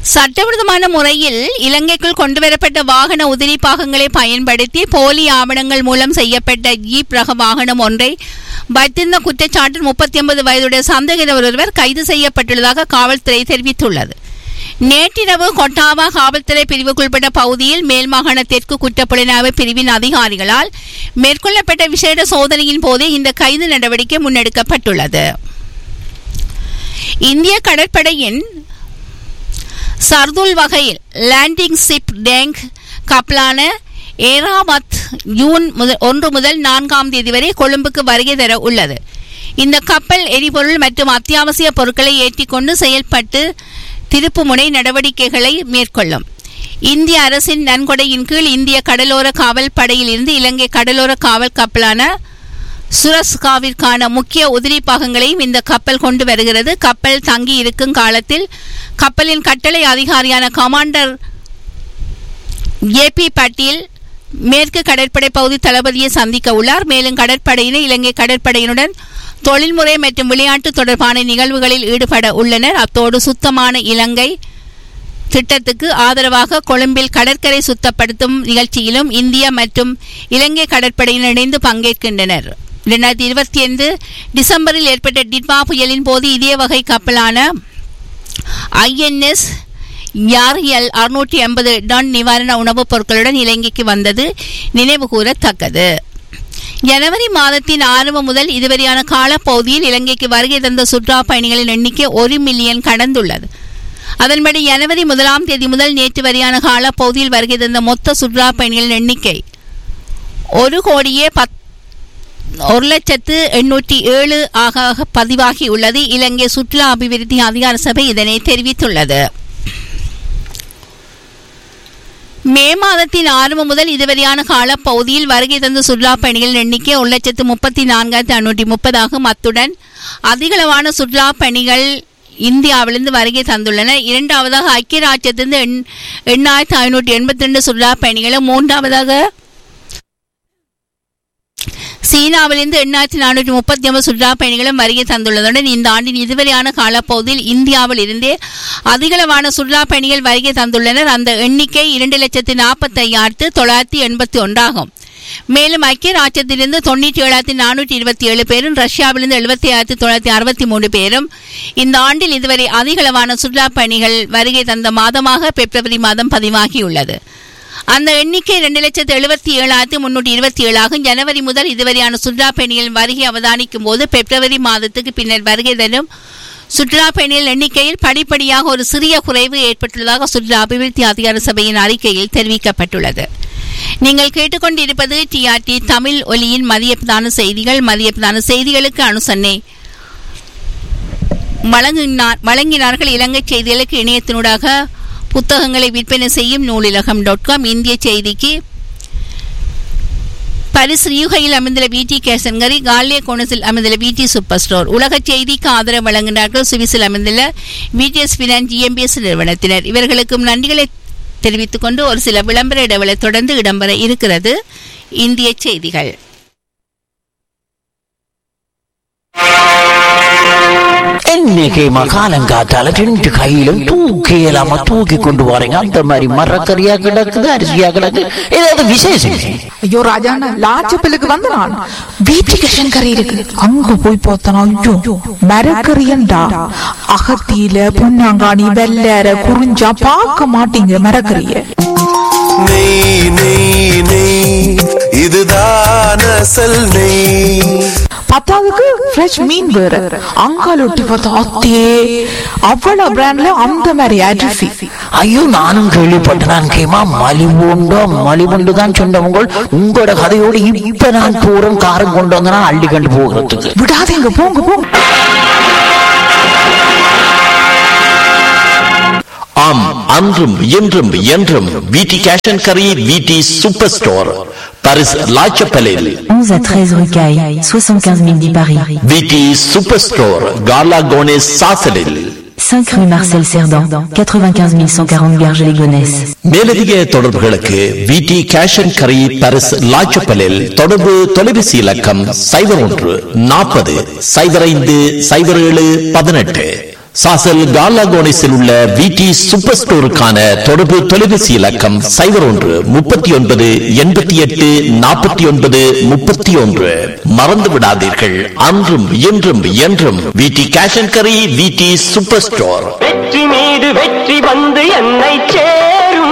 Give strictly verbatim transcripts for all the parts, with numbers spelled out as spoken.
சட்டவிரோதமான முறையில் இலங்கைக்குள் கொண்டுவரப்பட்ட வாகன உதிரி பாகங்களை பயன்படுத்தி போலி ஆவணங்கள் மூலம் செய்யப்பட்ட ஜீப் ரக வாகனம் ஒன்றை வைத்திருந்த குற்றச்சாட்டில் முப்பத்தி ஒன்பது வயதுடைய சந்தேக ஒருவர் கைது செய்யப்பட்டுள்ளதாக காவல்துறை தெரிவித்துள்ளது. நேற்றிரவு கொட்டாவா காவல்துறை பிரிவுக்குட்பட்ட பகுதியில் மேல் மாகாண தெற்கு குற்றப்புலனாய்வு பிரிவின் அதிகாரிகளால் மேற்கொள்ளப்பட்ட விசேட சோதனையின் போதே இந்த கைது நடவடிக்கை முன்னெடுக்கப்பட்டுள்ளது. இந்திய கடற்படையின் சர்துல் வகையில் லேண்டிங் ஷிப் டேங்க் கப்பலான ஏராவத் ஜூன் ஒன்று முதல் நான்காம் தேதி வரை கொழும்புக்கு வருகை தர உள்ளது. இந்த கப்பல் எரிபொருள் மற்றும் அத்தியாவசிய பொருட்களை ஏற்றிக்கொண்டு செயல்பட்டு திருப்புமுனை நடவடிக்கைகளை மேற்கொள்ளும். இந்திய அரசின் நன்கொடையின் கீழ் இந்திய கடலோர காவல் படையில் இருந்து இலங்கை கடலோர காவல் கப்பலான சுரஸ்காவிற்கான முக்கிய உதிரி பாகங்களையும் இந்த கப்பல் கொண்டு வருகிறது. கப்பல் தங்கி இருக்கும் காலத்தில் கப்பலின் கட்டளை அதிகாரியான கமாண்டர் ஏ பி பட்டீல் மேற்கு கடற்படை பகுதி தளபதியை சந்திக்க உள்ளார். மேலும் கடற்படையினர் இலங்கை கடற்படையினுடன் தொழில்முறை மற்றும் விளையாட்டு தொடர்பான நிகழ்வுகளில் ஈடுபட உள்ளனர். அத்தோடு சுத்தமான இலங்கை திட்டத்துக்கு ஆதரவாக கொழும்பில் கடற்கரை சுத்தப்படுத்தும் நிகழ்ச்சியிலும் இந்திய மற்றும் இலங்கை கடற்படையினர் இணைந்து பங்கேற்கின்றனர். இரண்டாயிரத்தி இருபத்தி ஐந்து டிசம்பரில் ஏற்பட்ட டிட்வா புயலின் போது இதே வகை கப்பலான ஐ என் எஸ் யார்எல் அறுநூற்றி ஐம்பது டன் நிவாரண உணவுப் பொருட்களுடன் இலங்கைக்கு வந்தது நினைவுகூரத்தக்கது. ஜனவரி மாதத்தின் ஆரம்பம் முதல் இதுவரையான காலப்பகுதியில் இலங்கைக்கு வருகை தந்த சுற்றுலா பயணிகளின் எண்ணிக்கை ஒரு மில்லியன் கடந்துள்ளது. அதன்படி ஜனவரி முதலாம் தேதி முதல் நேற்று வரையான காலப்பகுதியில் வருகை தந்த மொத்த சுற்றுலா பயணிகளின் எண்ணிக்கை ஒரு கோடியே பத் ஒரு லட்சத்து எண்ணூற்றி ஏழு ஆக பதிவாகியுள்ளது. இலங்கை சுற்றுலா அபிவிருத்தி அதிகார சபை இதனை தெரிவித்துள்ளது. மே மாதத்தின் ஆரம்பம் முதல் இதுவரையான காலப்பகுதியில் வருகை தந்த சுற்றுலா பயணிகளின் எண்ணிக்கை ஒரு லட்சத்து முப்பத்தி நான்காயிரத்தி அறுநூற்றி முப்பதாகும். அத்துடன் அதிகளவான சுற்றுலா பயணிகள் இந்தியாவிலிருந்து வருகை தந்துள்ளனர். இரண்டாவதாக ஐக்கிய ராஜ்யத்திலிருந்து எண் எண்ணாயிரத்தி ஐநூற்றி எண்பத்தி ரெண்டு சுற்றுலா பயணிகளும், மூன்றாவதாக சீனாவிலிருந்து எண்ணாயிரத்தி நானூற்றி முப்பத்தி ஒன்பது சுற்றுலா பயணிகளும் வருகை தந்துள்ளதுடன் இந்த ஆண்டின் இதுவரையான காலப்பகுதியில் இந்தியாவில் இருந்தே அதிகளவான சுற்றுலா பயணிகள் வருகை தந்துள்ளனர். அந்த எண்ணிக்கை இரண்டு லட்சத்தி நாற்பத்தி ஐயாயிரத்து தொள்ளாயிரத்தி எண்பத்தி ஒன்றாகும். மேலும் ஐக்கிய ராஜ்யத்திலிருந்து தொண்ணூற்றி ஏழாயிரத்தி நானூற்றி இருபத்தி ஏழு பேரும், ரஷ்யாவிலிருந்து எழுபத்தி ஆயிரத்தி தொள்ளாயிரத்தி அறுபத்தி மூன்று பேரும் இந்த ஆண்டில் இதுவரை அதிகளவான சுற்றுலா பயணிகள் வருகை தந்த மாதமாக பிப்ரவரி மாதம் பதிவாகியுள்ளது. அந்த எண்ணிக்கை இரண்டு லட்சத்து எழுபத்தி ஏழாயிரத்தி முன்னூற்றி இருபத்தி ஏழாகும். ஜனவரி முதல் இதுவரையான சுற்றுலா பயணிகள் வருகை அவதானிக்கும் போது பிப்ரவரி மாதத்துக்கு பின்னர் வருகை தரும் சுற்றுலா பயணிகள் எண்ணிக்கையில் படிப்படியாக ஒரு சிறிய குறைவு ஏற்பட்டுள்ளதாக சுற்றுலா அபிவிருத்தி அதிகார சபையின் அறிக்கையில் தெரிவிக்கப்பட்டுள்ளது. நீங்கள் கேட்டுக்கொண்டிருப்பது டிஆர்டி தமிழ் ஒலியின் மதிய பிரதான செய்திகள். மதிய பிரதான செய்திகளுக்கு அனுசரணை வழங்கினார் வழங்கினார்கள் இலங்கை செய்திகளுக்கு இணையத்தினூடாக புத்தகங்களை விற்பனை செய்யும் நூலிலகம் டாட் காம். இந்திய செய்திக்கு பரிசு யூகையில் அமைந்துள்ள பிடி கேசன்கரி, காலிய கோணத்தில் அமைந்துள்ள பிடி சூப்பர் ஸ்டோர். உலக செய்திக்கு ஆதரவு வழங்குகிறார்கள் சுவிஸில் அமைந்துள்ள பிடிஎஸ் பினான்ஸ் ஜிஎம்பிஎஸ் நிறுவனத்தினர். இவர்களுக்கும் நன்றிகளை தெரிவித்துக் கொண்டு ஒரு சில விளம்பர இடைவெளி தொடர்ந்து இடம்பெற இருக்கிறது. இந்திய செய்திகள். இன்னைக்கு மகாலங்காத்தால ரெண்டு கையிலும் தூக்கி இல்லாம தூக்கி கொண்டு வரீங்க. அந்த மாதிரி மரக்கறியா கிடக்குது, அரிசியா கிடக்கு, ஏதாவது விசேஷம்? ஐயோ ராஜாண்ணா, லாச்சப்பிலுக்கு வந்து நான் வீட்டுக்கு கறி இருக்கு, அங்க போய் பார்த்தனா ஐயோ மரக்கறியண்டா. அகத்தியில பொன்னாங்காணி வெள்ளற குறிஞ்சா பார்க்க மாட்டீங்க மரக்கறிய. நெய் நெய் நெய் இதுதான் அசல் நெய். பத்தாவதுக்கு ஃப்ரெஷ் மீன் வேற, அங்கால ஒட்டி பார்த்தா அத்தே அவ்வளவு பிராண்ட்ல அந்த மாதிரி அரிசி. ஐயோ நானும் கேள்விப்பட்டேன். கேமா மலிவுண்டோ மலிவுண்டு தான் சொன்னவங்க. உங்களோட கதையோடு இப்ப நான் தூரம் காரம் கொண்டு வந்தனா அள்ளி கண்டு போகிறதுக்கு விடாதீங்க, போங்க போங்க. ஆம், அன்றும் இன்றும் என்றும் விடி கேஷ் அண்ட் கரி, விடி சூப்பர் ஸ்டோர், பாரிஸ் லாச்சப்பலில் onze à treize rue Caille, soixante-quinze mille dix Paris. விடி சூப்பர் ஸ்டோர் காலா கோனேஸ் சாசலில் cinq rue Marcel Cerdan, quatre-vingt-quinze mille cent quarante Garges-les-Gonesse. மேலதிக தொடர்புகளுக்கு விடி கேஷ் அண்ட் கரி, பாரிஸ் லாச்சப்பலில் தொடர்பு தொலைபேசி இலக்கம் சைபர் ஒன்று நாற்பது சைபர் ஐந்து சைபர் ஏழு பதினெட்டு. சாசல் காலாகோனிஸில் உள்ள விடி சூப்பர் ஸ்டோருக்கான தொடர்பு தொலைபேசி இலக்கம் சைபர் ஒன்று முப்பத்தி ஒன்பது எண்பத்தி எட்டு நாற்பத்தி ஒன்பது முப்பத்தி ஒன்று. மறந்து விடாதீர்கள், அன்றும் இன்றும் என்றும் விடி கேஷ் அண்ட் கரி விடி சூப்பர் ஸ்டோர். வெற்றி மீது வெற்றி வந்து என்னை சேரும்.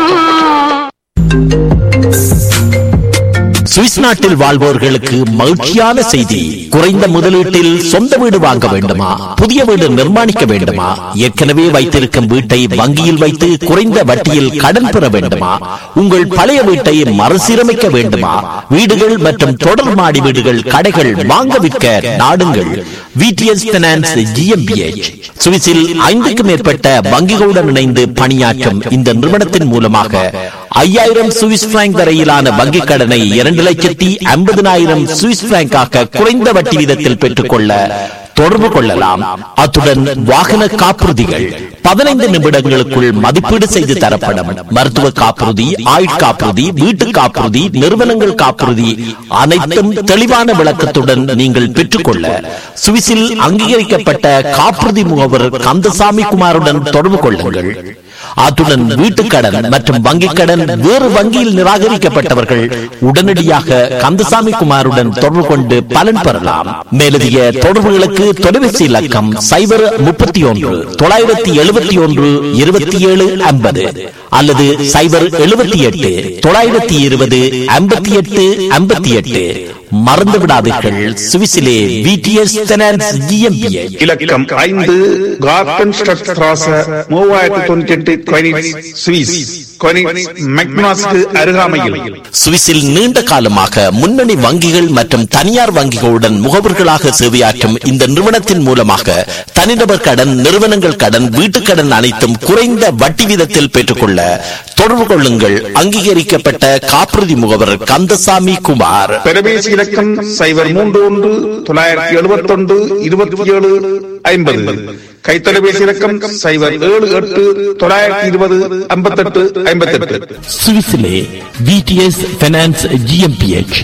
சுவிஸ் நாட்டில் வாழ்வோர்களுக்கு மகிழ்ச்சியான செய்தி. குறைந்த முதலீட்டில் சொந்த வீடு வாங்க வேண்டுமா, புதிய வீடு நிர்மாணிக்க வேண்டுமா, ஏற்கனவே வைத்திருக்கும் வீட்டை வங்கியில் வைத்து குறைந்த வட்டியில் கடன் பெற வேண்டுமா, உங்கள் பழைய வீட்டை மறுசீரமைக்க வேண்டுமா, வீடுகள் மற்றும் தொடர் மாடி வீடுகள் கடைகள் வாங்க விற்க நாடுங்கள் விடிஎஸ் பைனான்ஸ் ஜிஎம்பிஎச். சுவிஸில் ஐந்துக்கும் மேற்பட்ட வங்கிகளுடன் இணைந்து பணியாற்றும் இந்த நிறுவனத்தின் மூலமாக ஐயாயிரம் சுவிஸ் பிராங்க் வரையிலான வங்கிக் கடனை இரண்டு லட்சத்தி ஐம்பதினாயிரம் சுவிஸ் பிராங்காக குறைந்த வட்டி வீதத்தில் பெற்றுக்கொள்ள தொடர்பு கொள்ளலாம். அத்துடன் வாகன காப்புறுதிகள் பதினைந்து நிமிடங்களுக்குள் மதிப்பீடு செய்து தரப்படும். மருத்துவ காப்புறுதி, ஆயுட்காப்புறுதி, வீட்டு காப்புறுதி, நிறுவனங்கள் காப்புறுதி அனைத்தும் தெளிவான விளக்கத்துடன் நீங்கள் பெற்றுக்கொள்ள சுவிஸில் அங்கீகரிக்கப்பட்ட காப்புறுதி முகவர் கந்தசாமி குமாருடன் தொடர்பு கொள்ளுங்கள். அத்துடன் வீட்டுக்கடன் மற்றும் வங்கிக் கடன் வேறு வங்கியில் நிராகரிக்கப்பட்டவர்கள் உடனடியாக கந்தசாமி குமாருடன் தொடர்பு கொண்டு பலன் பெறலாம். மேலதிக தொடர்புகளுக்கு தொலைபேசி இலக்கம் சைபர் முப்பத்தி ஒன்று தொள்ளாயிரத்தி எழுபத்தி ஒன்று இருபத்தி ஏழு ஐம்பது அல்லது சைபர் எழுபத்தி எட்டு தொள்ளாயிரத்தி இருபது ஐம்பத்தி எட்டு ஐம்பத்தி எட்டு. மறந்து விடாதீர்கள், சுவிஸிலே விடிஎஸ் பைனான்ஸ் ஜிஎம்பிஎச். இலக்கம் ஐந்து கார்டன் ஸ்ட்ராச மூவாயிரத்தி தொண்ணூத்தி எட்டு கொனிட்ஸ் சுவிஸ். கொனிட்ஸ் மெக்னாஸ்க்கு அருகாமையில். சுவிஸில் நீண்ட காலமாக முன்னணி வங்கிகள் மற்றும் தனியார் வங்கிகளுடன் முகவர்களாக சேவையாற்றும் இந்த நிறுவனத்தின் மூலமாக தனிநபர் கடன், நிறுவனங்கள் கடன், வீட்டுக் கடன் அனைத்தும் குறைந்த வட்டி வீதத்தில் பெற்றுக்கொள்ள தொடர்பு கொள்ளுங்கள். அங்கீகரிக்கப்பட்ட காப்புறுதி முகவர் கந்தசாமி குமார். தொலைபேசி இலக்கம் சைபர் மூன்று ஒன்று தொள்ளாயிரத்தி எழுபத்தி ஒன்று இருபத்தி ஏழு ஐம்பது. கைத்தொலைபேசி இலக்கம் சைபர் ஏழு எட்டு தொள்ளாயிரத்தி இருபது ஐம்பத்தி எட்டு ஐம்பத்தி எட்டு. சுவிஸிலே விடிஎஸ் பைனான்ஸ் ஜிஎம்பிஎச்.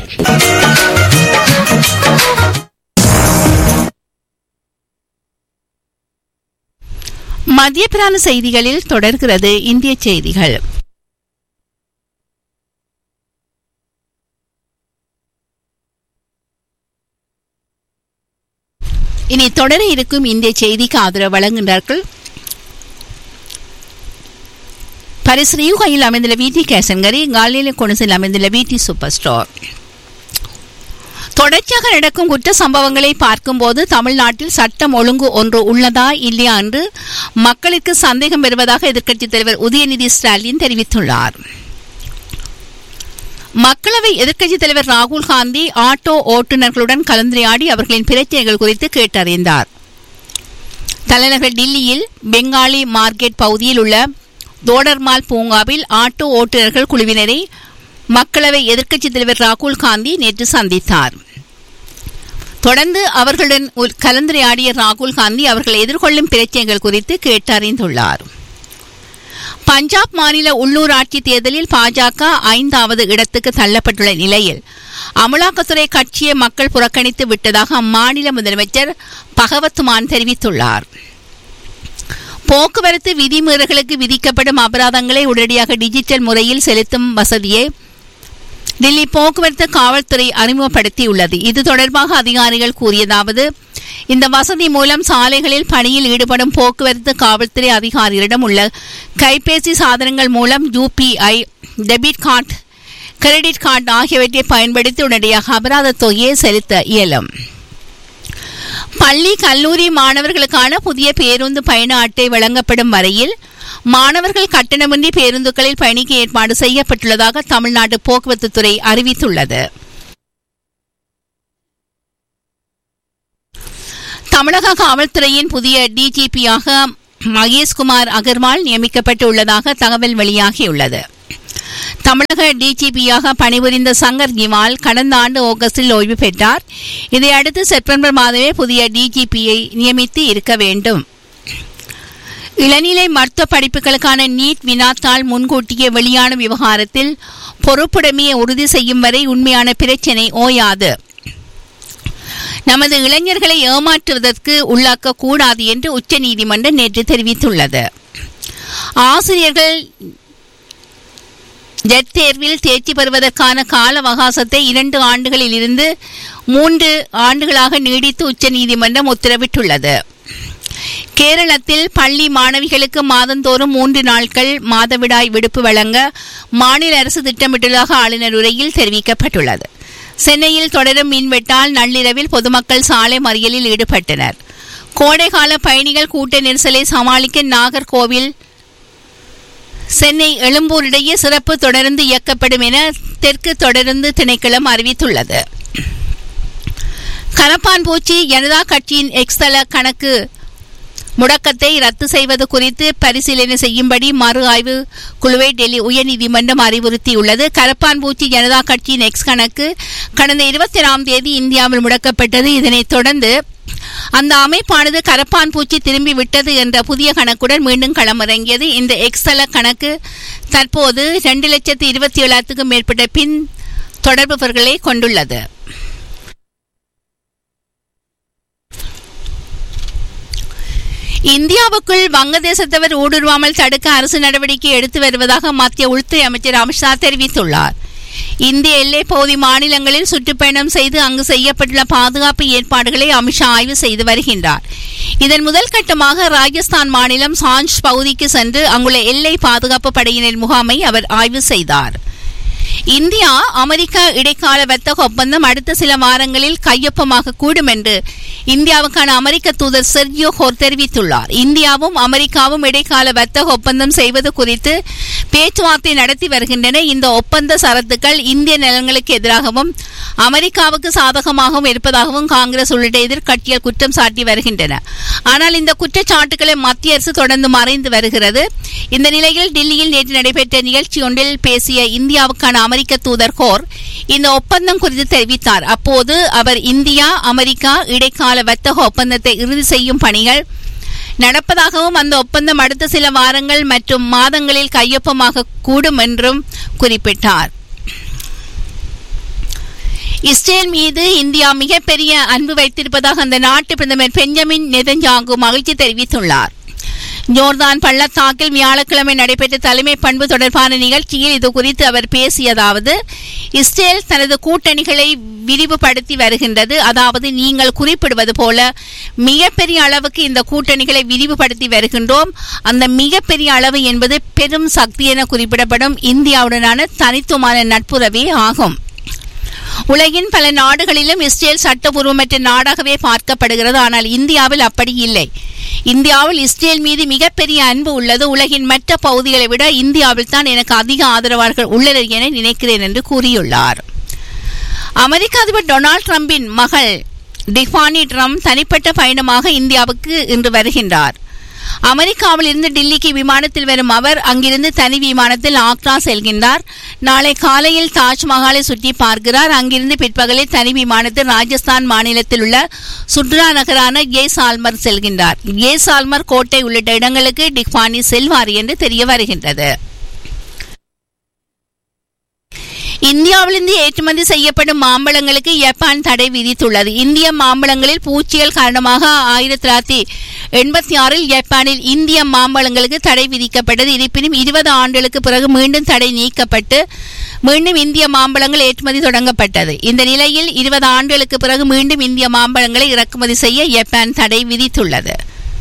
மத்திய பிரான செய்திகளில் தொடர்கிறது இந்திய செய்திகள். இனி தொடர இருக்கும் இந்திய செய்திக்கு ஆதரவு வழங்குகின்றார்கள் பரிசுரையில் அமைந்துள்ள விடி கேசன்கரி, காலியில் கொணுசில் அமைந்துள்ள விடி சூப்பர் ஸ்டோர். தொடர்ச்சியாக நடக்கும் குற்ற சம்பவங்களை பார்க்கும்போது தமிழ்நாட்டில் சட்டம் ஒழுங்கு ஒன்று உள்ளதா இல்லையா என்று மக்களுக்கு சந்தேகம் வருவதாக எதிர்க்கட்சித் தலைவர் உதயநிதி ஸ்டாலின் தெரிவித்துள்ளார். மக்களவை எதிர்க்கட்சித் தலைவர் ராகுல் காந்தி ஆட்டோ ஓட்டுநர்களுடன் கலந்துரையாடி அவர்களின் பிரச்சனைகள் குறித்து கேட்டறிந்தார். தலைநகர் டில்லியில் பெங்காலி மார்க்கெட் பகுதியில் உள்ள தோடர்மால் பூங்காவில் ஆட்டோ ஓட்டுநர்கள் குழுவினரை மக்களவை எதிர்க்கட்சித் தலைவர் ராகுல் காந்தி நேற்று சந்தித்தார். தொடர்ந்து அவர்களுடன் கலந்துரையாடிய ராகுல் காந்தி அவர்கள் எதிர்கொள்ளும் பிரச்சனைகள் குறித்து கேட்டறிந்துள்ளார். பஞ்சாப் மாநில உள்ளூராட்சி தேர்தலில் பாஜக ஐந்தாவது இடத்துக்கு தள்ளப்பட்டுள்ள நிலையில் அமலாக்கத்துறை கட்சியை மக்கள் புறக்கணித்து விட்டதாக அம்மாநில முதலமைச்சர் பகவத் மான் தெரிவித்துள்ளார். போக்குவரத்து விதிமீறல்களுக்கு விதிக்கப்படும் அபராதங்களை உடனடியாக டிஜிட்டல் முறையில் செலுத்தும் வசதியை டில்லி போக்குவரத்து காவல்துறை அறிமுகப்படுத்தியுள்ளது. இது தொடர்பாக அதிகாரிகள் கூறியதாவது, இந்த வசதி மூலம் சாலைகளில் பணியில் ஈடுபடும் போக்குவரத்து காவல்துறை அதிகாரிகளிடம் உள்ள கைபேசி சாதனங்கள் மூலம் UPI, debit card, credit card ஆகியவற்றை பயன்படுத்தி உடனடியாக அபராத தொகையை செலுத்த இயலும். பள்ளி கல்லூரி மாணவர்களுக்கான புதிய பேருந்து பயண அட்டை வழங்கப்படும் வரையில் மாணவர்கள் கட்டணமின்றி பேருந்துகளில் பயணிக்க ஏற்பாடு செய்யப்பட்டுள்ளதாக தமிழ்நாடு போக்குவரத்து துறை அறிவித்துள்ளது. தமிழக காவல்துறையின் புதிய டிஜிபியாக மகேஷ்குமார் அகர்வால் நியமிக்கப்பட்டுள்ளதாக தகவல் வெளியாகியுள்ளது. தமிழக டிஜிபியாக பணிபுரிந்த சங்கர் கிவால் கடந்த ஆண்டு ஆகஸ்டில் ஓய்வு பெற்றார். இதையடுத்து செப்டம்பர் மாதமே புதிய டிஜிபியை நியமித்து இருக்க வேண்டும். இளநிலை மருத்துவ படிப்புகளுக்கான நீட் வினாத்தாள் முன்கூட்டியே வெளியான விவகாரத்தில் பொறுப்புடைமையை உறுதி செய்யும் வரை உண்மையான பிரச்சினை ஓயாது. நமது இளைஞர்களை ஏமாற்றுவதற்கு உள்ளாக்க கூடாது என்று உச்சநீதிமன்றம் நேற்று தெரிவித்துள்ளது. ஆசிரியர்கள் ஜெட் தேர்வில் தேர்ச்சி பெறுவதற்கான கால அவகாசத்தை இரண்டு ஆண்டுகளில் இருந்து மூன்று ஆண்டுகளாக நீடித்து உச்சநீதிமன்றம் உத்தரவிட்டுள்ளது. கேரளத்தில் பள்ளி மாணவிகளுக்கு மாதந்தோறும் மூன்று நாட்கள் மாதவிடாய் விடுப்பு வழங்க மாநில அரசு திட்டமிட்டுள்ளதாக ஆளுநர் உரையில் தெரிவிக்கப்பட்டுள்ளது. சென்னையில் தொடரும் மின்வெட்டால் நள்ளிரவில் பொதுமக்கள் சாலை மறியலில் ஈடுபட்டனர். கோடைகால பயணிகள் கூட்ட நெரிசலை சமாளிக்க நாகர்கோவில் சென்னை எழும்பூர் இடையே சிறப்பு தொடர்ந்து இயக்கப்படும் என தெற்கு தொடர்ந்து திணைக்களம் அறிவித்துள்ளது. கரப்பான்பூச்சி ஜனதா கட்சியின் எக்ஸ் தள கணக்கு முடக்கத்தை ரத்து செய்வது குறித்து பரிசீலனை செய்யும்படி மறு ஆய்வு குழுவை டெல்லி உயர்நீதிமன்றம் அறிவுறுத்தியுள்ளது. கரப்பான்பூச்சி ஜனதா கட்சியின் எக்ஸ் கணக்கு கடந்த இருபத்தி ஏழாம் தேதி இந்தியாவில் முடக்கப்பட்டது. இதனைத் தொடர்ந்து அந்த அமைப்பானது கரப்பான்பூச்சி திரும்பி விட்டது என்ற புதிய கணக்குடன் மீண்டும் களமிறங்கியது. இந்த எக்ஸ் தள கணக்கு தற்போது இரண்டு லட்சத்து இருபத்தி ஏழாயிரத்துக்கும் மேற்பட்ட பின் தொடர்புகளை கொண்டுள்ளது. இந்தியாவுக்குள் வங்கதேசத்தவர் ஊடுருவாமல் தடுக்க அரசு நடவடிக்கை எடுத்து வருவதாக மத்திய உள்துறை அமைச்சர் அமித்ஷா தெரிவித்துள்ளார். இந்திய எல்லை பகுதி மாநிலங்களில் சுற்றுப்பயணம் செய்து அங்கு செய்யப்பட்டுள்ள பாதுகாப்பு ஏற்பாடுகளை அமித்ஷா ஆய்வு செய்து வருகின்றார். இதன் முதல் கட்டமாக ராஜஸ்தான் மாநிலம் சாஞ்ச் பகுதிக்கு சென்று அங்குள்ள எல்லை பாதுகாப்பு படையினர் முகாமை அவர் ஆய்வு செய்தார். இந்தியா அமெரிக்கா இடைக்கால வர்த்தக ஒப்பந்தம் அடுத்த சில வாரங்களில் கையொப்பமாக கூடும் என்று இந்தியாவுக்கான அமெரிக்க தூதர் செர்ஜியோ ஹோர் தெரிவித்துள்ளார். இந்தியாவும் அமெரிக்காவும் இடைக்கால வர்த்தக ஒப்பந்தம் செய்வது குறித்து பேச்சுவார்த்தை நடத்தி வருகின்றன. இந்த ஒப்பந்த சரத்துக்கள் இந்திய நலன்களுக்கு எதிராகவும் அமெரிக்காவுக்கு சாதகமாகவும் இருப்பதாகவும் காங்கிரஸ் உள்ளிட்ட எதிர்க்கட்சிகள் குற்றம் சாட்டி வருகின்றன. ஆனால் இந்த குற்றச்சாட்டுகளை மத்திய அரசு தொடர்ந்து மறைந்து வருகிறது. இந்த நிலையில் டில்லியில் நேற்று நடைபெற்ற நிகழ்ச்சி ஒன்றில் பேசிய இந்தியாவுக்கான அமெரிக்க தூதர் ஹோர் இந்த ஒப்பந்தம் குறித்து தெரிவித்தார். அப்போது அவர் இந்தியா அமெரிக்கா இடைக்கால வர்த்தக ஒப்பந்தத்தை இறுதி செய்யும் பணிகள் நடப்பதாகவும் அந்த ஒப்பந்தம் அடுத்த சில வாரங்கள் மற்றும் மாதங்களில் கையொப்பமாக கூடும் என்றும் குறிப்பிட்டார். இஸ்ரேல் மீது இந்தியா மிகப்பெரிய அன்பு வைத்திருப்பதாக அந்த நாட்டு பிரதமர் பெஞ்சமின் நெதன்யாகு மகிழ்ச்சி தெரிவித்துள்ளார். ஜோர்தான் பள்ளத்தாக்கில் வியாழக்கிழமை நடைபெற்ற தலைமை பண்பு தொடர்பான நிகழ்ச்சியில் இது குறித்து அவர் பேசியதாவது, இஸ்ரேல் தனது கூட்டணிகளை விரிவுபடுத்தி வருகின்றது. அதாவது நீங்கள் குறிப்பிடுவது போல மிகப்பெரிய அளவுக்கு இந்த கூட்டணிகளை விரிவுபடுத்தி வருகின்றோம். அந்த மிகப்பெரிய அளவு என்பது பெரும் சக்தி என குறிப்பிடப்படும் இந்தியாவுடனான தனித்துவமான நட்புறவே ஆகும். உலகின் பல நாடுகளிலும் இஸ்ரேல் சட்டபூர்வமற்ற நாடாகவே பார்க்கப்படுகிறது. ஆனால் இந்தியாவில் அப்படி இல்லை. இந்தியாவில் இஸ்ரேல் மீது மிகப்பெரிய அன்பு உள்ளது. உலகின் மற்ற பகுதிகளை விட இந்தியாவில் தான் எனக்கு அதிக ஆதரவாளர்கள் உள்ளனர் என நினைக்கிறேன் என்று கூறியுள்ளார். அமெரிக்க அதிபர் டொனால்டு டிரம்பின் மகள் டிஃபானி ட்ரம்ப் தனிப்பட்ட பயணமாக இந்தியாவுக்கு இன்று வருகின்றார். அமெரிக்காவில் இருந்து டில்லிக்கு விமானத்தில் வரும் அவர் அங்கிருந்து தனி விமானத்தில் ஆக்ரா செல்கின்றார். நாளை காலையில் தாஜ்மஹாலை சுற்றி பார்க்கிறார். அங்கிருந்து பிற்பகலில் தனி விமானத்தில் ராஜஸ்தான் மாநிலத்தில் உள்ள சுற்றுலா நகரான ஜெய்சால்மர் செல்கின்றார். ஜெய்சால்மர் கோட்டை உள்ளிட்ட இடங்களுக்கு டிஃபானி செல்வார் என்று தெரிய வருகின்றது. இந்தியாவிலிருந்து ஏற்றுமதி செய்யப்படும் மாம்பழங்களுக்கு ஜப்பான் தடை விதித்துள்ளது. இந்திய மாம்பழங்களில் பூச்சிகள் காரணமாக ஆயிரத்தி தொள்ளாயிரத்தி எண்பத்தி ஆறில் ஜப்பானில் இந்திய மாம்பழங்களுக்கு தடை விதிக்கப்பட்டது. இருப்பினும் இருபது ஆண்டுகளுக்கு பிறகு மீண்டும் தடை நீக்கப்பட்டு மீண்டும் இந்திய மாம்பழங்கள் ஏற்றுமதி தொடங்கப்பட்டது. இந்த நிலையில் இருபது ஆண்டுகளுக்கு பிறகு மீண்டும் இந்திய மாம்பழங்களை இறக்குமதி செய்ய ஜப்பான் தடை விதித்துள்ளது.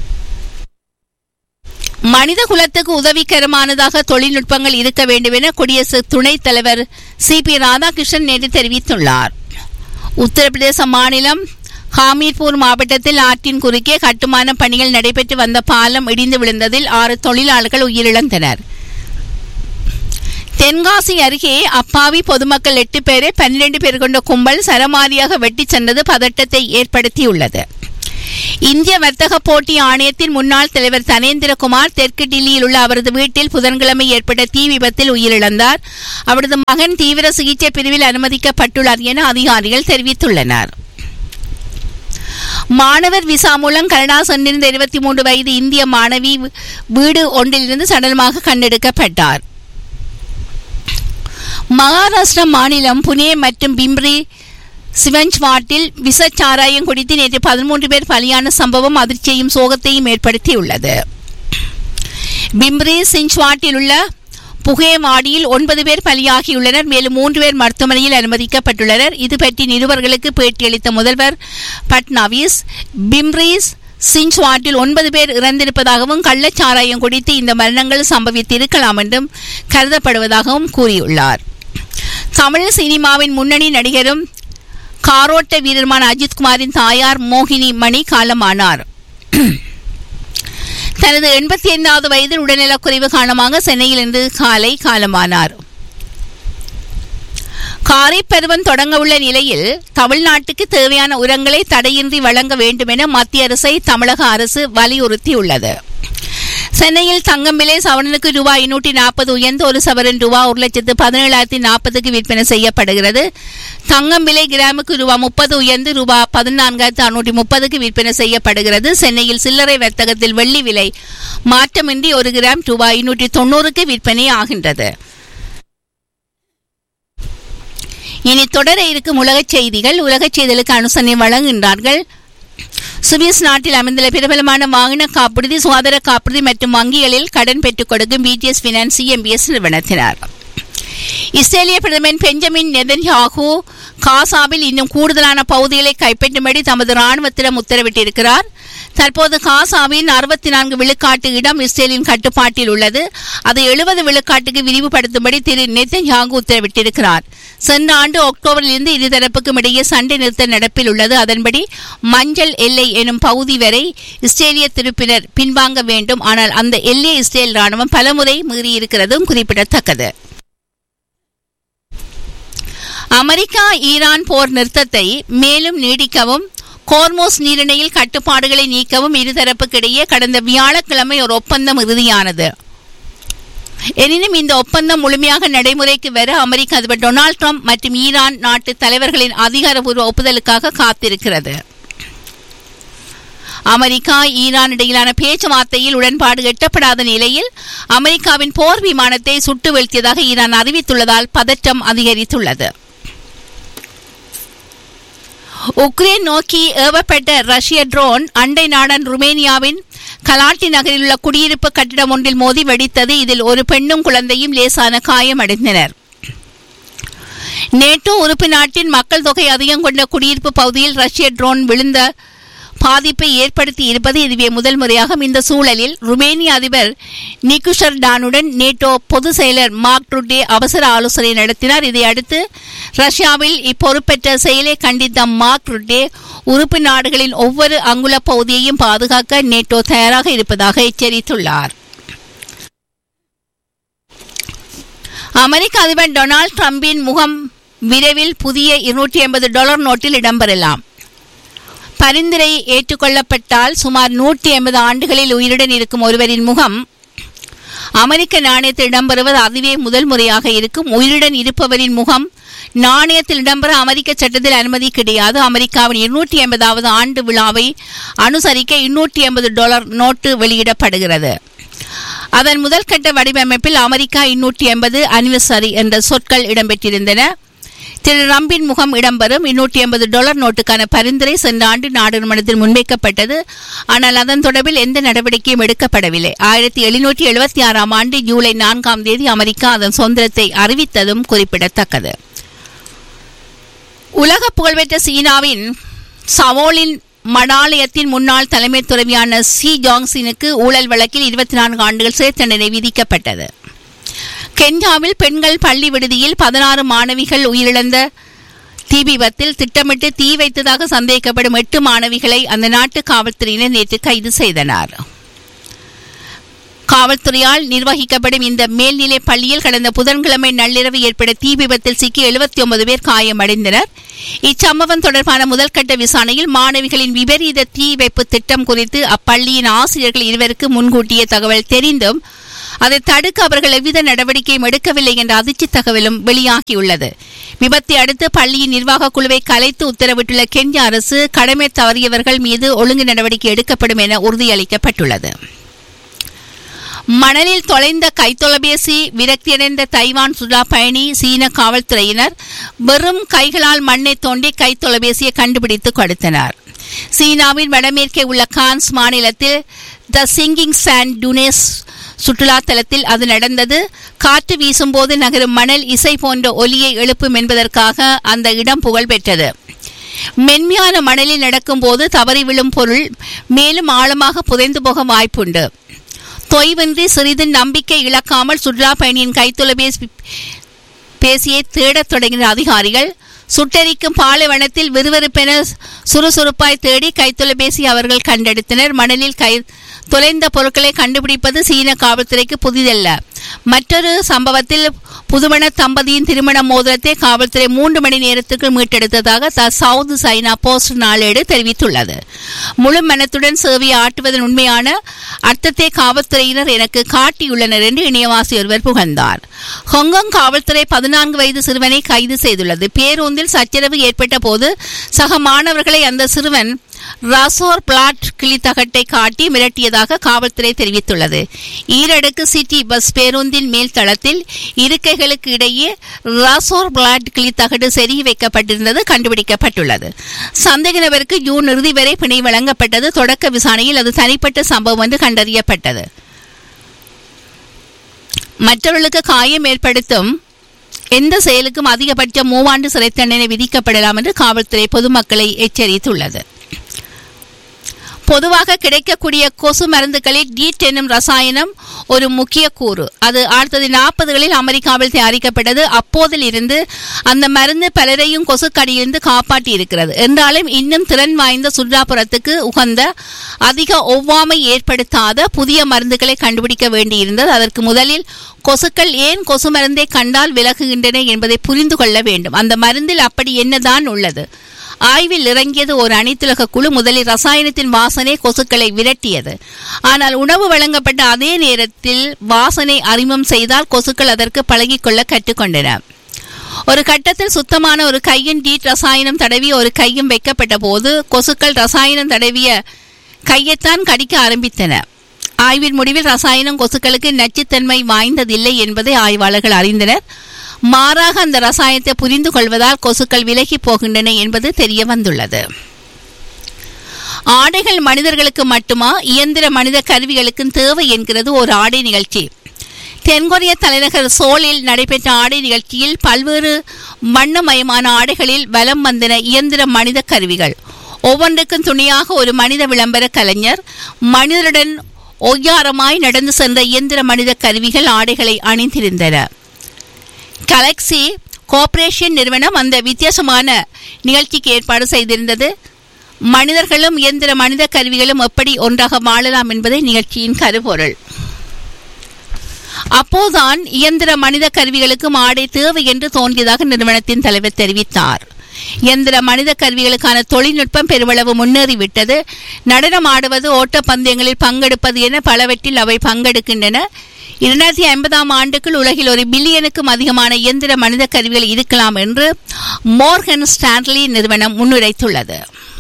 மனித குலத்துக்கு உதவிகரமானதாக தொழில்நுட்பங்கள் இருக்க வேண்டும் என குடியரசு துணைத் தலைவர் சி பி ராதாகிருஷ்ணன் நேற்று தெரிவித்துள்ளார். உத்தரப்பிரதேச மாநிலம் ஹாமீர்பூர் மாவட்டத்தில் ஆற்றின் குறுக்கே கட்டுமான பணிகள் நடைபெற்று வந்த பாலம் இடிந்து விழுந்ததில் ஆறு தொழிலாளர்கள் உயிரிழந்தனர். தென்காசி அருகே அப்பாவி பொதுமக்கள் எட்டு பேரை பன்னிரண்டு பேர் கொண்ட கும்பல் சரமாரியாக வெட்டிச் சென்றது பதட்டத்தை ஏற்படுத்தியுள்ளது. இந்திய வர்த்தக போட்டி ஆணையத்தின் முன்னாள் தலைவர் தனேந்திரகுமார் தெற்கு டில்லியில் உள்ள அவரது வீட்டில் புதன்கிழமை ஏற்பட்ட தீ விபத்தில் உயிரிழந்தார். அவரது மகன் தீவிர சிகிச்சை பிரிவில் அனுமதிக்கப்பட்டுள்ளார் என அதிகாரிகள் தெரிவித்துள்ளனர். மாணவர் விசா மூலம் கனடா சென்றிருந்த இருபத்தி மூன்று வயது இந்திய மாணவி வீடு ஒன்றிலிருந்து சடலமாக கண்டெடுக்கப்பட்டார். மகாராஷ்டிரா மாநிலம் புனே மற்றும் பிம்ரி சிவஞ்ச்வாட்டில் விசச்சாராயம் குடித்து நேற்று பதிமூன்று பேர் பலியான சம்பவம் அதிர்ச்சியையும் சோகத்தையும் ஏற்படுத்தியுள்ளது. பிம்ரி சிஞ்ச்வாட்டில் உள்ள புகேவாடியில் ஒன்பது பேர் பலியாகியுள்ளனர். மேலும் மூன்று பேர் மருத்துவமனையில் அனுமதிக்கப்பட்டுள்ளனர். இது பற்றி நிருபர்களுக்கு பேட்டியளித்த முதல்வர் பட்னாவிஸ் பிம்ரீஸ் சிஞ்ச்வாட்டில் ஒன்பது பேர் இறந்திருப்பதாகவும் கள்ளச்சாராயம் குடித்து இந்த மரணங்கள் சம்பவித்திருக்கலாம் என்றும் கருதப்படுவதாகவும் கூறியுள்ளார். தமிழ் சினிமாவின் முன்னணி நடிகரும் காரோட்ட வீரருமான அஜித்குமாரின் தாயார் மோகினி மணி காலமானார். தனது எண்பத்தி ஐந்தாவது வயதில் உடல்நலக்குறைவு காரணமாக சென்னையில் இன்று காலை காலமானார். காரை பருவம் தொடங்க உள்ள நிலையில் தமிழ்நாட்டுக்கு தேவையான உரங்களை தடையின்றி வழங்க வேண்டும் என மத்திய அரசை தமிழக அரசு வலியுறுத்தியுள்ளது. சென்னையில் தங்கம் விலை சவரனுக்கு ரூபாய் எண்ணூற்றி நாற்பது உயர்ந்து ஒரு சவரன் ரூபாய் ஒரு லட்சத்து பதினேழாயிரத்தி நாற்பதுக்கு விற்பனை செய்யப்படுகிறது. தங்கம் விலை கிராமுக்கு ரூபாய் முப்பது உயர்ந்து ரூபாய் பதினான்காயிரத்து அறுநூற்றி முப்பதுக்கு விற்பனை செய்யப்படுகிறது. சென்னையில் சில்லறை வர்த்தகத்தில் வெள்ளி விலை மாற்றமின்றி ஒரு கிராம் ரூபாய் ஐநூற்றி தொண்ணூறுக்கு விற்பனை ஆகின்றது. இனி தொடர இருக்கும் உலகச் செய்திகள். உலகச் செய்திகளுக்கு அனுசரணை வழங்குகின்றார்கள் சுவிஸ் நாட்டில் அமைந்துள்ள பிரபலமான வாகன காப்புறுதி, சுகாதார காப்புறுதி மற்றும் வங்கிகளில் கடன் பெற்றுக் கொடுக்கும் பிடிஎஸ் பினான்ஸ் சிஎம்பிஎஸ் நிறுவனத்தினர். இஸ்ரேலிய பிரதமர் பெஞ்சமின் நெதன்யாகு காசாவில் இன்னும் கூடுதலான பகுதிகளை கைப்பற்றும்படி தமது ராணுவத்திடம் உத்தரவிட்டிருக்கிறார். தற்போது காசாவின் அறுபத்தி நான்கு விழுக்காட்டு இடம் இஸ்ரேலின் கட்டுப்பாட்டில் உள்ளது. அதை எழுபது விழுக்காட்டுக்கு விரிவுபடுத்தும்படி திரு நெதன்யாகு உத்தரவிட்டிருக்கிறார். சென்ற ஆண்டு அக்டோபரில் இருந்து இருதரப்புக்கும் இடையே சண்டை நிறுத்த நடப்பில் உள்ளது. அதன்படி மஞ்சள் எல்லை எனும் பகுதி வரை இஸ்ரேலிய திருப்பினர் பின்வாங்க வேண்டும். ஆனால் அந்த எல்லை இஸ்ரேல் ராணுவம் பலமுறை மீறியிருக்கிறதும் குறிப்பிடத்தக்கது. அமெரிக்கா ஈரான் போர் நிறுத்தத்தை மேலும் நீடிக்கவும் கோர்மோஸ் நீரிணையில் கட்டுப்பாடுகளை நீக்கவும் இருதரப்புக்கிடையே கடந்த வியாழக்கிழமை ஒரு ஒப்பந்தம் இறுதியானது. எனினும் இந்த ஒப்பந்தம் முழுமையாக நடைமுறைக்கு வர அமெரிக்க அதிபர் டொனால்டு டிரம்ப் மற்றும் ஈரான் நாட்டு தலைவர்களின் அதிகாரப்பூர்வ ஒப்புதலுக்காக காத்திருக்கிறது. அமெரிக்கா ஈரான் இடையிலான பேச்சுவார்த்தையில் உடன்பாடு எட்டப்படாத நிலையில் அமெரிக்காவின் போர் விமானத்தை சுட்டு வீழ்த்தியதாக ஈரான் அறிவித்துள்ளதால் பதற்றம் அதிகரித்துள்ளது. உக்ரைன் நோக்கி ஏவப்பட்ட ரஷ்ய ட்ரோன் அண்டை நாடன் ருமேனியாவின் கலாட்டி நகரில் உள்ள குடியிருப்பு கட்டிடம் ஒன்றில் மோதி வெடித்தது. இதில் ஒரு பெண்ணும் குழந்தையும் லேசான காயமடைந்தனர். நேட்டோ உறுப்பு நாட்டின் மக்கள் தொகை அதிகம் கொண்ட குடியிருப்பு பகுதியில் ரஷ்ய ட்ரோன் விழுந்த பாதிப்பை ஏற்படுத்தி இருப்பது இதுவே முதல் முறையாகும். இந்த சூழலில் ருமேனிய அதிபர் நிகுஷர் டானுடன் நேட்டோ பொதுச் செயலர் மார்க் ருட்டே அவசர ஆலோசனை நடத்தினார். இதையடுத்து ரஷ்யாவில் இப்பொறுப்பேற்ற செயலை கண்டித்த மார்க் ருட்டே உறுப்பு நாடுகளின் ஒவ்வொரு அங்குல பகுதியையும் பாதுகாக்க நேட்டோ தயாராக இருப்பதாக எச்சரித்துள்ளார். அமெரிக்க அதிபர் டொனால்டு டிரம்பின் முகம் விரைவில் புதிய இருநூற்றி ஐம்பது டாலர் நோட்டில் இடம்பெறலாம். பரிந்துரை ஏற்றுக்கொள்ளப்பட்டால் சுமார் நூற்றி ஐம்பது ஆண்டுகளில் உயிருடன் இருக்கும் ஒருவரின் முகம் அமெரிக்க நாணயத்தில் இடம்பெறுவது அதுவே முதல் முறையாக இருக்கும். உயிருடன் இருப்பவரின் முகம் நாணயத்தில் இடம்பெற அமெரிக்க சட்டத்தில் அனுமதி கிடையாது. அமெரிக்காவின் இருநூற்றி ஐம்பதாவது ஆண்டு விழாவை அனுசரிக்க இருநூற்றி ஐம்பது டாலர் நோட்டு வெளியிடப்படுகிறது. அதன் முதல் கட்ட வடிவமைப்பில் அமெரிக்கா இருநூற்றி ஐம்பது அனிவர்சரி என்ற சொற்கள் இடம்பெற்றிருந்தன. திரு ரம்பின் முகம் இடம்பெறும் இருநூற்றி ஐம்பது டாலர் நோட்டுக்கான பரிந்துரை சென்ற ஆண்டு நாடாளுமன்றத்தில் முன்வைக்கப்பட்டது. ஆனால் அதன் தொடர்பில் எந்த நடவடிக்கையும் எடுக்கப்படவில்லை. ஆயிரத்தி எழுநூற்றி எழுபத்தி ஆறாம் ஆண்டு ஜூலை நான்காம் தேதி அமெரிக்கா அதன் சுதந்திரத்தை அறிவித்ததும் குறிப்பிடத்தக்கது. உலக புகழ்பெற்ற சீனாவின் சவோலின் மடாலயத்தின் முன்னாள் தலைமை துறவியான சி ஜாங்சினுக்கு ஊழல் வழக்கில் இருபத்தி நான்கு ஆண்டுகள் சிறை தண்டனை விதிக்கப்பட்டது. கென்யாவில் பெண்கள் பள்ளி விடுதியில் பதினாறு மாணவிகள் உயிரிழந்த தீ விபத்தில் திட்டமிட்டு தீ வைத்ததாக சந்தேகிக்கப்படும் எட்டு மாணவிகளை அந்த நாட்டு காவல்துறையினர் நேற்று கைது செய்தனர். காவல்துறையால் நிர்வகிக்கப்படும் இந்த மேல்நிலை பள்ளியில் கடந்த புதன்கிழமை நள்ளிரவு ஏற்பட்ட தீ விபத்தில் சிக்கி எழுபத்தி ஒன்பது பேர் காயமடைந்தனர். இச்சம்பவம் தொடர்பான முதல்கட்ட விசாரணையில் மாணவிகளின் விபரீத தீ வைப்பு திட்டம் குறித்து அப்பள்ளியின் ஆசிரியர்கள் இருவருக்கு முன்கூட்டிய தகவல் தெரிந்தும் அதை தடுக்க அவர்கள் எவ்வித நடவடிக்கையும் எடுக்கவில்லை என்ற அதிர்ச்சி தகவலும் வெளியாகியுள்ளது. விபத்தை அடுத்து பள்ளியின் நிர்வாக குழுவை கலைத்து உத்தரவிட்டுள்ள கென்யா அரசு கடமை தவறியவர்கள் மீது ஒழுங்கு நடவடிக்கை எடுக்கப்படும் என உறுதியளிக்கப்பட்டுள்ளது. மணலில் தொலைந்த கைத்தொலைபேசி விரக்தியடைந்த தைவான் சுற்றுலா பயணி சீன காவல்துறையினர் வெறும் கைகளால் மண்ணை தோண்டி கைத்தொலைபேசியை கண்டுபிடித்து கொடுத்தனர். சீனாவின் வடமேற்கே உள்ள கான்ஸ் மாநிலத்தில் த சிங்கிங் சாண்ட் டுனேஸ் சுற்றுலா தலத்தில் அது நடந்தது. காற்று வீசும்போது நகரும் மணல் இசை போன்ற ஒலியை எழுப்பும் என்பதற்காக அந்த இடம் புகழ் பெற்றது. மென்மையான மணலில் நடக்கும் போது தவறி விழும் பொருள் மேலும் ஆழமாக புதைந்து போக வாய்ப்புண்டு. தொய்வின்றி சிறிது நம்பிக்கை இழக்காமல் சுற்றுலா பயணியின் கைத்தொலைபேசி பேசியை தேடத் தொடங்கின அதிகாரிகள். சுட்டெரிக்கும் பாலைவனத்தில் விறுவிறுப்பென சுறுசுறுப்பாய் தேடி கைத்தொலைபேசி அவர்கள் கண்டெடுத்தனர். மணலில் கை தொலைந்த பொருட்களை கண்டுபிடிப்பது சீன காவல்துறைக்கு புதிதல்ல. மற்றொரு சம்பவத்தில் புதுமண தம்பதியின் திருமண மோதிரத்தை காவல்துறை மூன்று மணி நேரத்துக்கு மீட்டெடுத்ததாக த சவுத் சைனா போஸ்ட் நாளேடு தெரிவித்துள்ளது. முழு மனத்துடன் சேவையை ஆற்றுவதன் உண்மையான அர்த்தத்தை காவல்துறையினர் எனக்கு காட்டியுள்ளனர் என்று இணையவாசி ஒருவர் புகழ்ந்தார். ஹாங்காங் காவல்துறை பதினான்கு வயது சிறுவனை கைது செய்துள்ளது. பேருந்தில் சச்சரவு ஏற்பட்ட போது சக மாணவர்களை அந்த சிறுவன் ராசோர் பிளாட் கிளித்தகட்டை காட்டி மிரட்டியதாக காவல்துறை தெரிவித்துள்ளது. ஈரடுக்கு சிட்டி பஸ் பேருந்தின் மேல் தளத்தில் இருக்கைகளுக்கு இடையே ராசோர் பிளாட் கிளித்தகடு செருகி வைக்கப்பட்டிருந்தது கண்டுபிடிக்கப்பட்டுள்ளது. சந்தேக நபருக்கு ஜூன் இறுதி வரை பிணை வழங்கப்பட்டது. தொடக்க விசாரணையில் அது தனிப்பட்ட சம்பவம் என்று கண்டறியப்பட்டது. மற்றவர்களுக்கு காயம் ஏற்படுத்தும் எந்த செயலுக்கும் அதிகபட்சம் மூவாண்டு சிறை தண்டனை விதிக்கப்படலாம் என்று காவல்துறை பொதுமக்களை எச்சரித்துள்ளது. பொதுவாக கிடைக்கக்கூடிய கொசு மருந்துகளில் டீட் என்னும் ரசாயனம் ஒரு முக்கிய கூறு. அது ஆயிரத்தி நாற்பதுகளில் அமெரிக்காவில் தயாரிக்கப்பட்டது. அப்போதில் இருந்து அந்த மருந்து பலரையும் கொசு கடியிலிருந்து காப்பாற்றி இருக்கிறது. என்றாலும் இன்னும் திறன் வாய்ந்த சுற்றுலாப்புறத்துக்கு உகந்த அதிக ஒவ்வாமை ஏற்படுத்தாத புதிய மருந்துகளை கண்டுபிடிக்க வேண்டியிருந்தது. அதற்கு முதலில் கொசுக்கள் ஏன் கொசு மருந்தை கண்டால் விலகுகின்றன என்பதை புரிந்து கொள்ள வேண்டும். அந்த மருந்தில் அப்படி என்னதான் உள்ளது? ஆய்வில் இறங்கியது ஒரு அனைத்துலக குழு. முதலில் ரசாயனத்தின் வாசனை கொசுக்களை விரட்டியது. ஆனால் உணவு வழங்கப்பட்ட அதே நேரத்தில் வாசனை அறிமுகம் செய்தால் கொசுக்கள் அதற்கு பழகிக்கொள்ள கற்றுக்கொண்டன. ஒரு கட்டத்தில் சுத்தமான ஒரு கையின் டீட் ரசாயனம் தடவிய ஒரு கையும் வைக்கப்பட்ட போது கொசுக்கள் ரசாயனம் தடவிய கையைத்தான் கடிக்க ஆரம்பித்தன. ஆய்வின் முடிவில் ரசாயனம் கொசுக்களுக்கு நச்சுத்தன்மை வாய்ந்ததில்லை என்பதை ஆய்வாளர்கள் அறிந்தனர். மாறாக அந்த ரசாயனத்தை புரிந்து கொள்வதால் கொசுக்கள் விலகி போகின்றன என்பது தெரிய வந்துள்ளது. ஆடைகள் மனிதர்களுக்கு மட்டுமா, இயந்திர மனித கருவிகளுக்கும் தேவை என்கிறது ஒரு ஆடை நிகழ்ச்சி. தென்கொரிய தலைநகர் சோலில் நடைபெற்ற ஆடை நிகழ்ச்சியில் பல்வேறு வண்ணமயமான ஆடைகளில் வலம் வந்தன இயந்திர மனித கருவிகள். ஒவ்வொன்றுக்கும் துணையாக ஒரு மனித விளம்பர கலைஞர். மனிதருடன் ஒய்யாரமாய் நடந்து சென்ற இயந்திர மனித கருவிகள் ஆடைகளை அணிந்திருந்தன. கேலக்ஸி கோஆபரேஷன் நிறுவனம் அந்த வித்தியாசமான நிகழ்ச்சிக்கு ஏற்பாடு செய்திருந்தது. மனிதர்களும் இயந்திர மனித கருவிகளும் எப்படி ஒன்றாக வாழலாம் என்பதை நிகழ்ச்சியின் கருப்பொருள். அப்போதுதான் இயந்திர மனித கருவிகளுக்கும் ஆடை தேவை என்று தோன்றியதாக நிறுவனத்தின் தலைவர் தெரிவித்தார். இயந்திர மனித கருவிகளுக்கான தொழில்நுட்பம் பெருமளவு முன்னேறிவிட்டது. நடனம் ஆடுவது, ஓட்டப்பந்தயங்களில் பங்கெடுப்பது என பலவற்றில் அவை பங்கெடுக்கின்றன. இரண்டாயிரத்தி ஐம்பதாம் ஆண்டுக்குள் உலகில் ஒரு பில்லியனுக்கும் அதிகமான இயந்திர மனித கருவிகள் இருக்கலாம் என்று மோர்கன் ஸ்டான்லி நிறுவனம் முன்னுரைத்துள்ளது.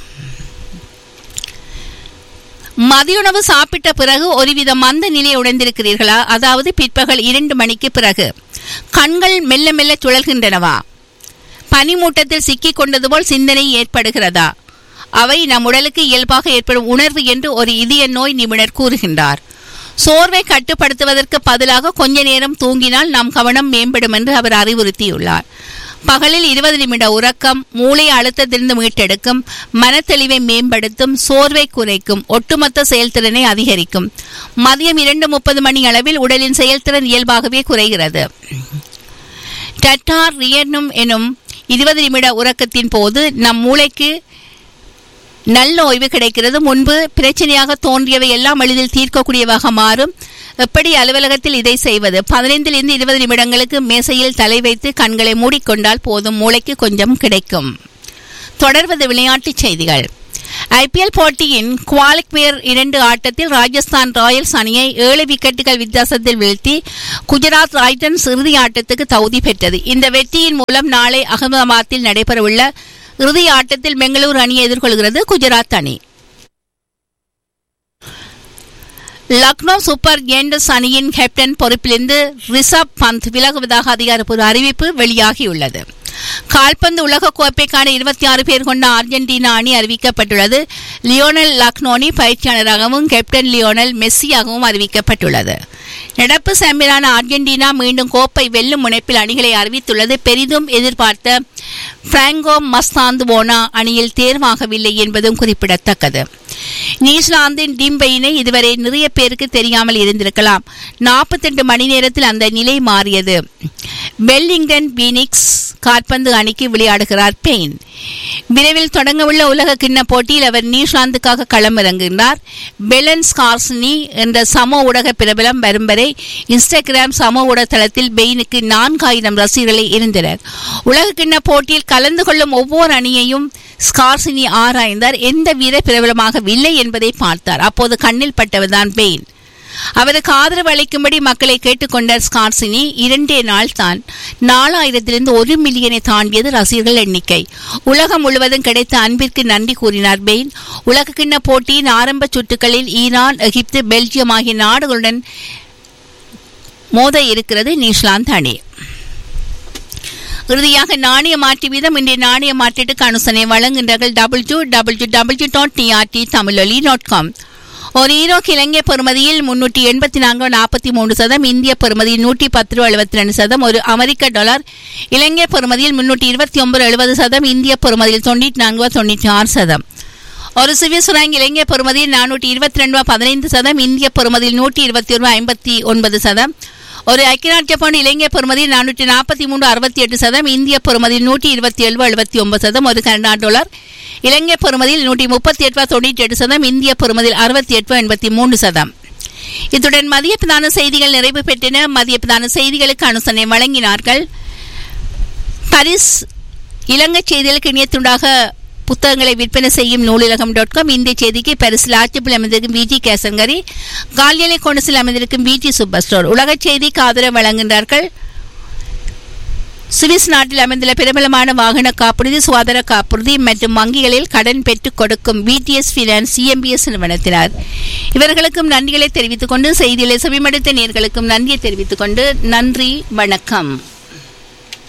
மதியுணவு சாப்பிட்ட பிறகு ஒருவித மந்த நிலை உடைந்திருக்கிறீர்களா? அதாவது பிற்பகல் இரண்டு மணிக்கு பிறகு கண்கள் மெல்ல மெல்ல சுழல்கின்றனவா? பனிமூட்டத்தில் சிக்கிக் கொண்டது போல் சிந்தனை ஏற்படுகிறதா? அவை நம் உடலுக்கு இயல்பாக ஏற்படும் உணர்வு என்று ஒரு இதய நோய் நிபுணர் கூறுகின்றார். சோர்வை கட்டுப்படுத்துவதற்கு பதிலாக கொஞ்ச நேரம் தூங்கினால் நம் கவனம் மேம்படும் என்று அவர் அறிவுறுத்தியுள்ளார். பகலில் இருபது நிமிட உறக்கம் மூளை அழுத்தத்திலிருந்து மீட்டெடுக்கும், மனத்தெளிவை மேம்படுத்தும், சோர்வை குறைக்கும், ஒட்டுமொத்த செயல்திறனை அதிகரிக்கும். மதியம் இரண்டு முப்பது மணி அளவில் உடலின் செயல்திறன் இயல்பாகவே குறைகிறது. டட்டார் ரியனும் எனும் இருபது நிமிட உறக்கத்தின் போது நம் மூளைக்கு நல்ல ஓய்வு கிடைக்கிறது. முன்பு பிரச்சனையாக தோன்றியவை எல்லாம் எளிதில் தீர்க்கக்கூடியவாக மாறும். எப்படி அலுவலகத்தில் இதை செய்வது? பதினைந்தில் இருந்து இருபது நிமிடங்களுக்கு மேசையில் தலை வைத்து கண்களை மூடிக்கொண்டால் போதும், மூளைக்கு கொஞ்சம் கிடைக்கும். தொடர்வது விளையாட்டுச் செய்திகள். ஐபிஎல் போட்டியின் குவாலிஃபயர் இரண்டு ஆட்டத்தில் ராஜஸ்தான் ராயல்ஸ் அணியை ஏழு விக்கெட்டுகள் வித்தியாசத்தில் வீழ்த்தி குஜராத் ரைட்டன்ஸ் இறுதி ஆட்டத்துக்கு தகுதி பெற்றது. இந்த வெற்றியின் மூலம் நாளை அகமதாபாத்தில் நடைபெறவுள்ள இறுதி ஆட்டத்தில் பெங்களூரு அணியை எதிர்கொள்கிறது குஜராத் அணி. லக்னோ சூப்பர் ஜெயண்ட்ஸ் அணியின் கேப்டன் பொறுப்பிலிருந்து ரிஷப் பந்த் விலகுவதாக அதிகாரப்பூர்வ அறிவிப்பு வெளியாகியுள்ளது. கால்பந்து உலக கோப்பைக்கான இருபத்தி ஆறு பேர் கொண்ட அர்ஜென்டினா அணி அறிவிக்கப்பட்டுள்ளது. லியோனல் லக்னோனி பயிற்சியாளராகவும் கேப்டன் லியோனல் மெஸ்ஸியாகவும் அறிவிக்கப்பட்டுள்ளது. நடப்பு சாம்பியனான அர்ஜென்டினா மீண்டும் கோப்பை வெல்லும் முனைப்பில் அணிகளை அறிவித்துள்ளது. பெரிதும் எதிர்பார்த்த பிராங்கோ மஸ்தாந்துவோனா அணியில் தேர்வாகவில்லை என்பதும் குறிப்பிடத்தக்கது. நியூசிலாந்தின் டிம்பெயினை இதுவரை நிறைய பேருக்கு தெரியாமல் இருந்திருக்கலாம். நாற்பத்தி எட்டு மணி நேரத்தில் அந்த நிலை மாறியது. வெல்லிங்டன் பீனிக்ஸ் கால்பந்து அணிக்கு விளையாடுகிறார் பெயின். விரைவில் தொடங்கவுள்ள உலக கிண்ண போட்டியில் அவர் நியூசிலாந்துக்காக களமிறங்குகிறார். பெலன் ஸ்கார்ஸ்னி என்ற சமூக ஊடக பிரபலம் வரும் வரை இன்ஸ்டாகிராம் சமூக ஊடக தளத்தில் பெயினுக்கு நான்காயிரம் ரசிகர்களை இருந்தனர். உலக கிண்ண போட்டியில் கலந்து கொள்ளும் ஒவ்வொரு அணியையும் ஸ்கார்சினி ஆராய்ந்தார். எந்த வீர பிரபலமாகவில்லை என்பதை பார்த்தார். அப்போது கண்ணில் பட்டவர்தான் பெயின். அவருக்கு ஆதரவு அளிக்கும்படி மக்களை கேட்டுக்கொண்டார் ஸ்கார்சினி. இரண்டே நாள் தான் நாலாயிரத்திலிருந்து ஒரு மில்லியனை தாண்டியது ரசிகர்கள் எண்ணிக்கை. உலகம் முழுவதும் கிடைத்த அன்பிற்கு நன்றி கூறினார் பெயின். உலக கிண்ண போட்டியின் ஆரம்ப சுற்றுகளில் ஈரான், எகிப்து, பெல்ஜியம் ஆகிய நாடுகளுடன் மோத இருக்கிறது நியூசிலாந்து அணி. இறுதியாக நாணய மாற்று வீதம். இன்றைய நாணய மாற்றீட்டுக்கு அனுசரணை வழங்குகின்றார்கள் W W W dot TRT தமிழொலி டாட் காம். ஒரு ஈரோக்கு இலங்கை பெறுமதியில் முன்னூற்றி எண்பத்தி நான்கு நாற்பத்தி மூன்று சதம், இந்திய பெறுமதியில் நூற்றி பத்து ரூபா எழுபத்தி ரெண்டு சதம். ஒரு அமெரிக்க டாலர் இலங்கை பெறுமதியில் முன்னூற்றி இருபத்தி ஒன்பது எழுபது சதம், இந்திய பெறுமதியில் தொண்ணூற்றி நான்கு ரூபா தொண்ணூற்றி ஆறு சதம். ஒரு சுவிஸ் பிராங்க் இலங்கை பெறுமதியில் நானூற்றி இருபத்தி ரெண்டு ரூபா பதினைந்து சதம், இந்திய பெறுமதியில் நூற்றி இருபத்தி ஒரு ரூபா ஐம்பத்தி ஒன்பது சதம். ஒரு ஐக்கிய நாட்டு பவுண்ட் இலங்கை பெறுமதியில் நானூற்றி நாற்பத்தி மூன்று அறுபத்தி எட்டு சதம், இந்திய பெறுமதியில் நூற்றி இருபத்தி ஏழு எழுபத்தி ஒன்பது சதம். ஒரு கனடா டாலர் இலங்கை பெறுமதியில் நூற்றி முப்பத்தி எட்டு தொண்ணூற்றி எட்டு சதம், இந்திய பெறுமதியில் அறுபத்தி எட்டு எண்பத்தி மூன்று சதம். இத்துடன் மதிய பிரதான செய்திகள் நிறைவு பெற்றன. மதிய பிரதான செய்திகளுக்கு அனுசரணை வழங்கினார்கள் பரிஸ். இலங்கை செய்திகளுக்கு இணையத்துண்டாக புத்தகங்களை விற்பனை செய்யும் நூலிலகம் டாட் காம். இந்த செய்திக்கு பரிசில் ஆட்சிப்பில் அமைந்திருக்கும் விஜி கேசங்கரி, காலியலை கொண்டசில் அமைந்திருக்கும் விஜி சூப்பர் ஸ்டோர். உலக செய்திக்கு ஆதரவு வழங்குகின்றார்கள் சுவிஸ் நாட்டில் அமைந்துள்ள பிரபலமான வாகன காப்புறுதி, சுகாதார காப்புறுதி மற்றும் வங்கிகளில் கடன் பெற்றுக் கொடுக்கும் விடிஎஸ் பினான்ஸ் சிஎம்பிஎஸ் நிறுவனத்தினர். இவர்களுக்கும் நன்றிகளை தெரிவித்துக் கொண்டு செய்திகளை செவிமடுத்த நேயர்களுக்கும் நன்றியை தெரிவித்துக் கொண்டு நன்றி, வணக்கம்.